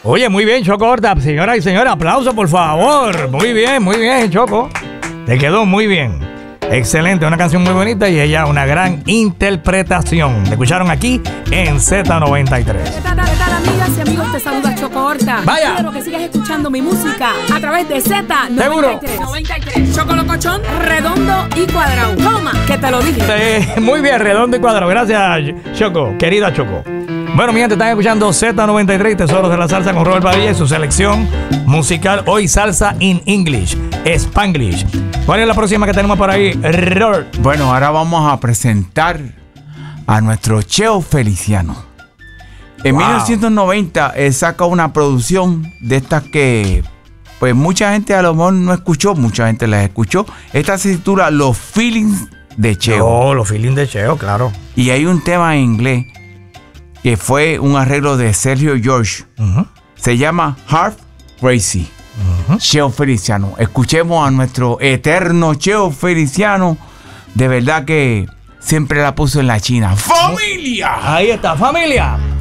Oye, muy bien, Choco Horta. Señoras y señores, aplauso, por favor. Muy bien, Choco. Te quedó muy bien. Excelente, una canción muy bonita y ella una gran interpretación. La escucharon aquí en Z93. ¿Qué tal, amigas y amigos? Te saluda Choco Horta. Vaya. Quiero que sigas escuchando mi música a través de Z93. Seguro. 93. Choco locochón, redondo y cuadrado. Toma, que te lo dije. Muy bien, redondo y cuadrado. Gracias, Choco, querida Choco. Bueno, mi gente, están escuchando Z93, Tesoros de la Salsa con Robert Padilla y su selección musical. Hoy salsa in English, Spanglish. ¿Cuál es la próxima que tenemos por ahí, Robert? Bueno, ahora vamos a presentar a nuestro Cheo Feliciano. En 1990 él saca una producción de estas que pues mucha gente a lo mejor no escuchó, mucha gente las escuchó. Esta se titula Los Feelings de Cheo. Oh, los feelings de Cheo, claro. Y hay un tema en inglés que fue un arreglo de Sergio George. Se llama Heart Crazy. Cheo Feliciano. Escuchemos a nuestro eterno Cheo Feliciano. De verdad que siempre la puso en la China. ¡Familia! Ahí está, familia.